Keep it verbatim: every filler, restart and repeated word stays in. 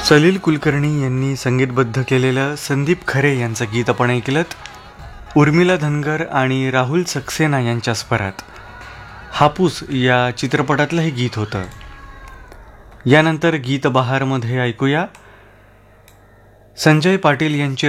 सलील कुलकर्णी यांनी संगीतबद्ध केलेलं संदीप खरे यांचं गीत आपण ऐकलं. उर्मिला धनगर आणि राहुल सक्सेना यांच्या स्वरात हापूस या चित्रपटातलं हे गीत होतं. यानंतर गीत बहारमध्ये ऐकूया संजय पाटील यांची